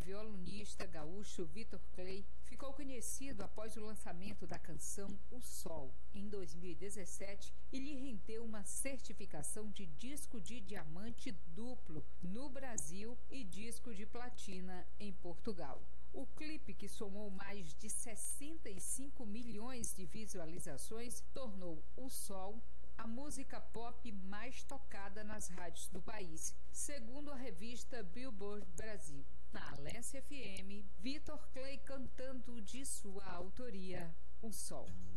violonista gaúcho Vitor Clay ficou conhecido após o lançamento da canção O Sol, em 2017, e lhe rendeu uma certificação de disco de diamante duplo no Brasil e disco de platina em Portugal. O clipe, que somou mais de 65 milhões de visualizações, tornou O Sol a música pop mais tocada nas rádios do país, segundo a revista Billboard Brasil. Na Alessia FM, Vitor Clay cantando de sua autoria, O Sol.